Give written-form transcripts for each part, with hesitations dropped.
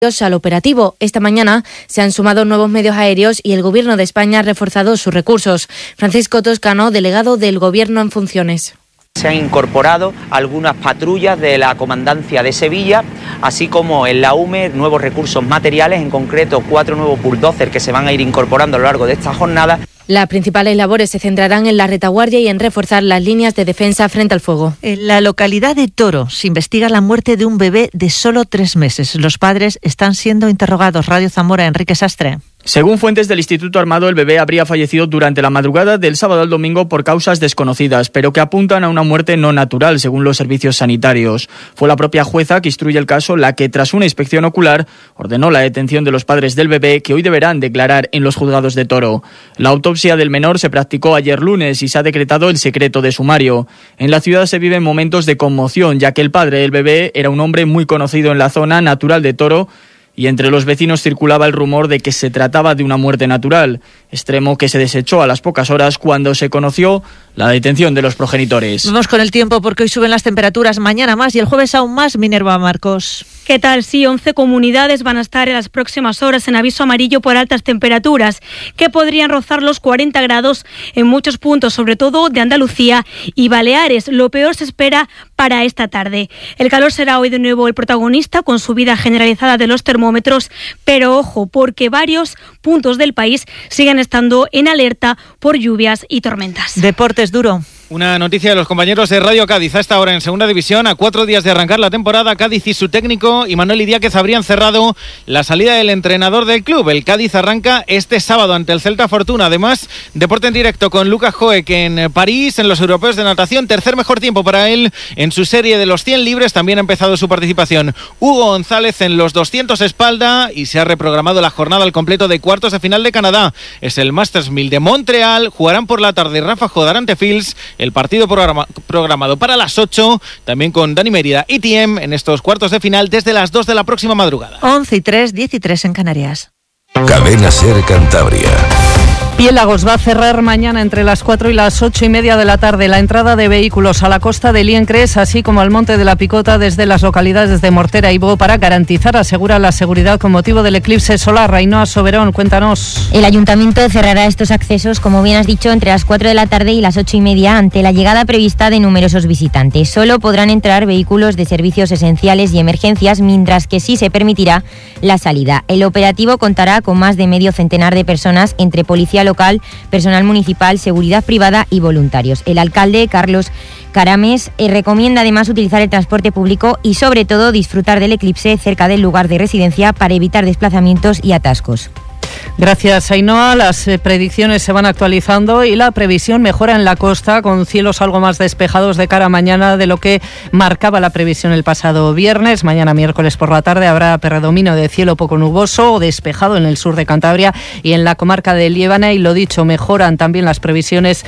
al operativo. Esta mañana se han sumado nuevos medios aéreos y el Gobierno de España ha reforzado sus recursos. Francisco Toscano, delegado del Gobierno en funciones. Se han incorporado algunas patrullas de la Comandancia de Sevilla, así como en la UME nuevos recursos materiales, en concreto 4 nuevos bulldozers que se van a ir incorporando a lo largo de esta jornada. Las principales labores se centrarán en la retaguardia y en reforzar las líneas de defensa frente al fuego. En la localidad de Toro se investiga la muerte de un bebé de solo 3 meses. Los padres están siendo interrogados. Radio Zamora, Enrique Sastre. Según fuentes del Instituto Armado, el bebé habría fallecido durante la madrugada del sábado al domingo por causas desconocidas, pero que apuntan a una muerte no natural, según los servicios sanitarios. Fue la propia jueza que instruye el caso la que, tras una inspección ocular, ordenó la detención de los padres del bebé, que hoy deberán declarar en los juzgados de Toro. La autopsia del menor se practicó ayer lunes y se ha decretado el secreto de sumario. En la ciudad se viven momentos de conmoción, ya que el padre del bebé era un hombre muy conocido en la zona, natural de Toro, y entre los vecinos circulaba el rumor de que se trataba de una muerte natural, extremo que se desechó a las pocas horas cuando se conoció la detención de los progenitores. Vamos con el tiempo porque hoy suben las temperaturas, mañana más y el jueves aún más. Minerva Marcos. ¿Qué tal? Sí, 11 comunidades van a estar en las próximas horas en aviso amarillo por altas temperaturas, que podrían rozar los 40 grados en muchos puntos, sobre todo de Andalucía y Baleares. Lo peor se espera para esta tarde. El calor será hoy de nuevo el protagonista, con subida generalizada de los termómetros, pero ojo, porque varios puntos del país siguen estando en alerta por lluvias y tormentas. Deportes, Duro. Una noticia de los compañeros de Radio Cádiz. A esta hora en Segunda División, a 4 días de arrancar la temporada, Cádiz y su técnico Imanol Idiáquez habrían cerrado la salida del entrenador del club. El Cádiz arranca este sábado ante el Celta Fortuna. Además, deporte en directo con Lucas Joek en París, en los europeos de natación. Tercer mejor tiempo para él en su serie de los 100 libres. También ha empezado su participación Hugo González en los 200 espalda y se ha reprogramado la jornada al completo de cuartos de final de Canadá. Es el Masters 1000 de Montreal. Jugarán por la tarde Rafa Jodar ante Fields. El partido programado para las 8, también con Dani Mérida y Tiem en estos cuartos de final desde las 2 de la próxima madrugada. 11:03, 10:03 en Canarias. Cadena Ser Cantabria. Piélagos va a cerrar mañana entre las 4 y las 8:30 de la tarde la entrada de vehículos a la costa de Liencres, así como al Monte de la Picota desde las localidades de Mortera y Bó para garantizar, asegura, la seguridad con motivo del eclipse solar. Ainhoa Soberón, cuéntanos. El Ayuntamiento cerrará estos accesos, como bien has dicho, entre las 4 de la tarde y las 8:30 ante la llegada prevista de numerosos visitantes. Solo podrán entrar vehículos de servicios esenciales y emergencias, mientras que sí se permitirá la salida. El operativo contará con más de medio centenar de personas entre policía local, personal municipal, seguridad privada y voluntarios. El alcalde, Carlos Carames, recomienda además utilizar el transporte público y sobre todo disfrutar del eclipse cerca del lugar de residencia para evitar desplazamientos y atascos. Gracias, Ainhoa. Las predicciones se van actualizando y la previsión mejora en la costa, con cielos algo más despejados de cara a mañana de lo que marcaba la previsión el pasado viernes. Mañana miércoles por la tarde habrá predominio de cielo poco nuboso o despejado en el sur de Cantabria y en la comarca de Liébana, y lo dicho, mejoran también las previsiones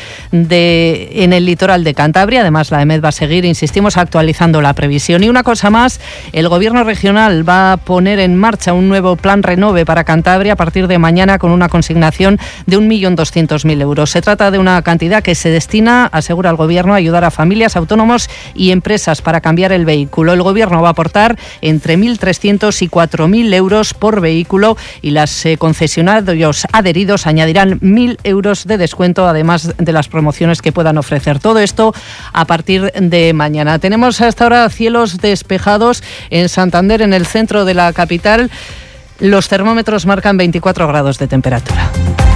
en el litoral de Cantabria. Además, la EMET va a seguir, insistimos, actualizando la previsión. Y una cosa más, el gobierno regional va a poner en marcha un nuevo plan Renove para Cantabria a partir de mañana, con una consignación de 1.200.000 euros. Se trata de una cantidad que se destina, asegura el Gobierno, a ayudar a familias, autónomos y empresas para cambiar el vehículo. El Gobierno va a aportar entre 1.300 y 4.000 euros por vehículo y las concesionarios adheridos añadirán 1.000 euros de descuento, además de las promociones que puedan ofrecer. Todo esto a partir de mañana. Tenemos hasta ahora cielos despejados en Santander, en el centro de la capital. Los termómetros marcan 24 grados de temperatura.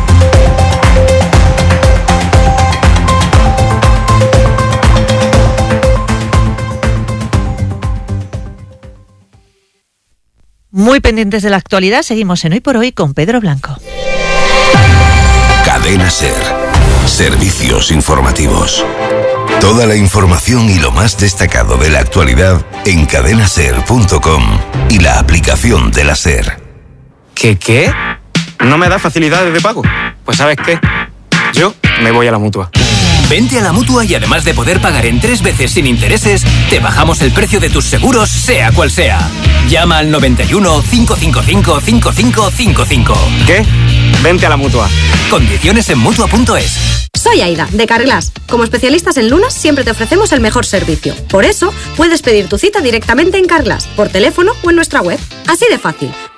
Muy pendientes de la actualidad, seguimos en Hoy por Hoy con Pedro Blanco. Cadena Ser. Servicios informativos. Toda la información y lo más destacado de la actualidad en cadenaser.com y la aplicación de la Ser. ¿Qué? ¿No me da facilidades de pago? Pues ¿sabes qué? Yo me voy a la Mutua. Vente a la Mutua y además de poder pagar en 3 veces sin intereses, te bajamos el precio de tus seguros, sea cual sea. Llama al 91 555 5555. ¿Qué? Vente a la Mutua. Condiciones en Mutua.es. Soy Aida, de Carglass. Como especialistas en lunas, siempre te ofrecemos el mejor servicio. Por eso, puedes pedir tu cita directamente en Carglass, por teléfono o en nuestra web. Así de fácil.